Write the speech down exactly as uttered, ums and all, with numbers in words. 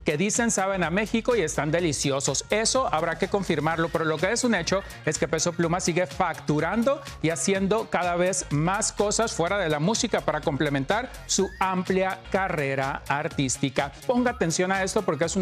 que dicen saben a México y están deliciosos. Eso habrá que confirmarlo, pero lo que es un hecho es que Peso Pluma sigue facturando y haciendo cada vez más cosas fuera de la música para complementar su amplia carrera artística. Ponga atención a esto porque es un